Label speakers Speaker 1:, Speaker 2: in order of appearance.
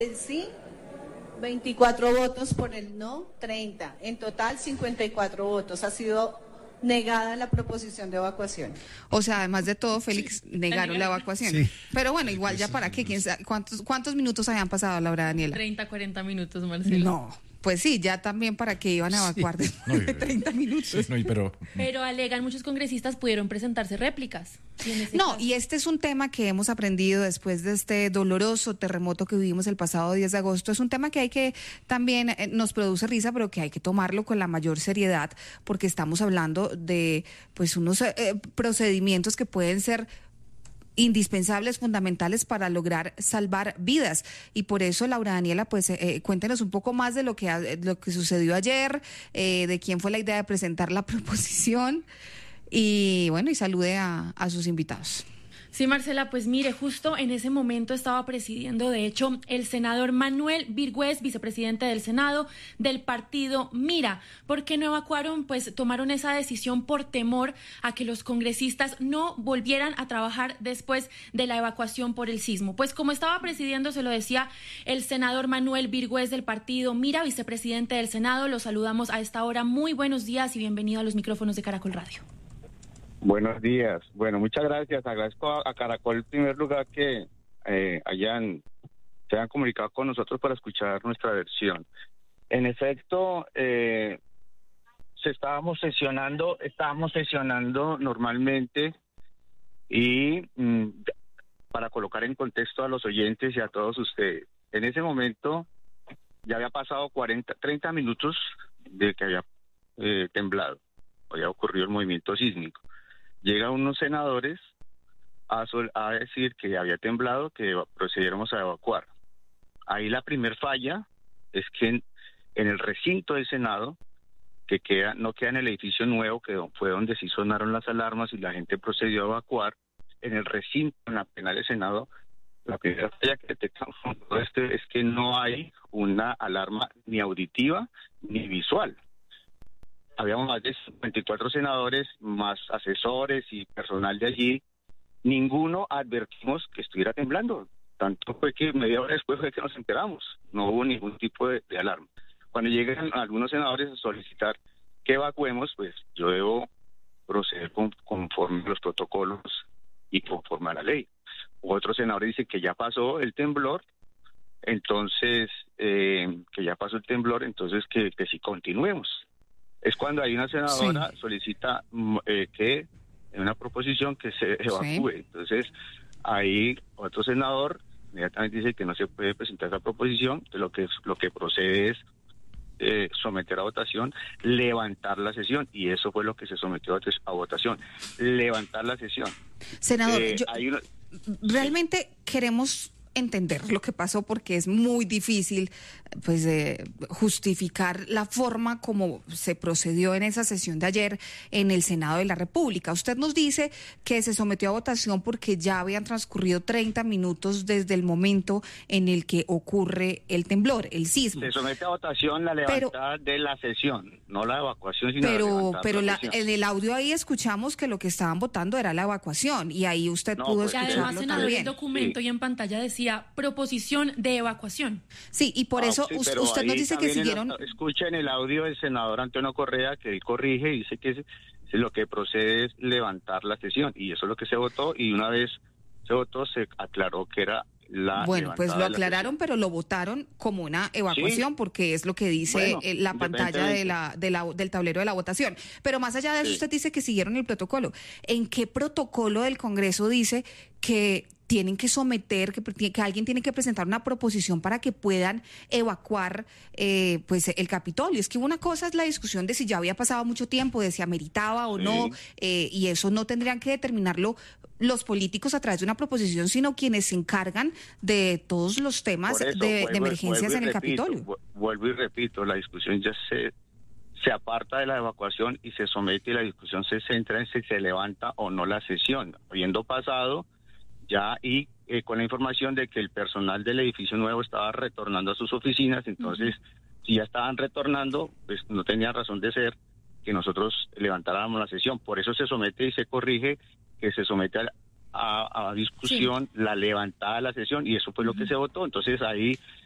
Speaker 1: El sí, 24 votos, por el no, 30. En total, 54 votos. Ha sido negada la proposición de evacuación.
Speaker 2: O sea, además de todo, Félix, negaron la evacuación. Sí. Pero bueno, igual ya para qué, quién sabe, ¿cuántos minutos habían pasado, Laura Daniela?
Speaker 3: 30, 40 minutos, Marcelo.
Speaker 2: No, pues sí, ya también para qué iban a evacuar después de 30 minutos.
Speaker 4: Sí,
Speaker 3: pero alegan muchos congresistas pudieron presentarse réplicas.
Speaker 2: Y este es un tema que hemos aprendido después de este doloroso terremoto que vivimos el pasado 10 de agosto. Es un tema que hay que también nos produce risa, pero que hay que tomarlo con la mayor seriedad, porque estamos hablando de pues unos procedimientos que pueden ser indispensables, fundamentales para lograr salvar vidas. Y por eso, Laura Daniela, pues cuéntenos un poco más de lo que sucedió ayer, de quién fue la idea de presentar la proposición y bueno, y salude a sus invitados.
Speaker 3: Sí, Marcela, pues mire, justo en ese momento estaba presidiendo, de hecho, el senador Manuel Virgües, vicepresidente del Senado, del partido Mira. ¿Por qué no evacuaron? Pues tomaron esa decisión por temor a que los congresistas no volvieran a trabajar después de la evacuación por el sismo. Pues como estaba presidiendo, se lo decía el senador Manuel Virgües del partido Mira, vicepresidente del Senado. Lo saludamos a esta hora. Muy buenos días y bienvenido a los micrófonos de Caracol Radio.
Speaker 5: Buenos días. Bueno, muchas gracias. Agradezco a Caracol en primer lugar que se hayan comunicado con nosotros para escuchar nuestra versión. En efecto, estábamos sesionando normalmente y para colocar en contexto a los oyentes y a todos ustedes. En ese momento ya había pasado 30 minutos de que había temblado, había ocurrido el movimiento sísmico. Llegan unos senadores a decir que había temblado, que procediéramos a evacuar. Ahí la primer falla es que en el recinto del Senado, que no queda en el edificio nuevo, que fue donde sí sonaron las alarmas y la gente procedió a evacuar, en el recinto, en la plenaria del Senado, la primera falla que detectamos con todo esto es que no hay una alarma ni auditiva ni visual. Habíamos más de 24 senadores, más asesores y personal de allí. Ninguno advertimos que estuviera temblando. Tanto fue que media hora después fue que nos enteramos. No hubo ningún tipo de alarma. Cuando llegan algunos senadores a solicitar que evacuemos, pues yo debo proceder conforme a los protocolos y conforme a la ley. Otros senadores dicen que ya pasó el temblor, entonces que sí continuemos. Es cuando hay una senadora solicita que en una proposición que se evacúe. Sí. Entonces, ahí otro senador inmediatamente dice que no se puede presentar esa proposición, de lo que procede es someter a votación, levantar la sesión, y eso fue lo que se sometió a votación, levantar la sesión.
Speaker 2: Senador, realmente queremos entender lo que pasó, porque es muy difícil pues justificar la forma como se procedió en esa sesión de ayer en el Senado de la República. Usted nos dice que se sometió a votación porque ya habían transcurrido 30 minutos desde el momento en el que ocurre el temblor, el sismo.
Speaker 5: Se somete a votación la levantada de la sesión, no la evacuación, sino
Speaker 2: en el audio ahí escuchamos que lo que estaban votando era la evacuación, y ahí usted pudo escucharlo
Speaker 3: además, senador, el documento y en pantalla decía proposición de evacuación.
Speaker 2: Sí, y por eso usted nos dice que siguieron...
Speaker 5: Escucha en el audio del senador Antonio Correa que él corrige y dice que lo que procede es levantar la sesión, y eso es lo que se votó, y una vez se votó se aclaró que era la...
Speaker 2: Bueno, pues lo aclararon, pero lo votaron como una evacuación, porque es lo que dice la pantalla del tablero de la votación. Pero más allá de eso, usted dice que siguieron el protocolo. ¿En qué protocolo del Congreso dice que tienen que someter, que alguien tiene que presentar una proposición para que puedan evacuar pues el Capitolio? Es que una cosa es la discusión de si ya había pasado mucho tiempo, de si ameritaba o no, y eso no tendrían que determinarlo los políticos a través de una proposición, sino quienes se encargan de todos los temas de emergencias en el Capitolio.
Speaker 5: Vuelvo y repito, la discusión ya se aparta de la evacuación y se somete, y la discusión se centra en si se levanta o no la sesión, habiendo pasado ya y con la información de que el personal del edificio nuevo estaba retornando a sus oficinas. Entonces, si ya estaban retornando, pues no tenía razón de ser que nosotros levantáramos la sesión. Por eso se somete y se corrige que se somete a discusión la levantada de la sesión, y eso fue lo que se votó. Entonces ahí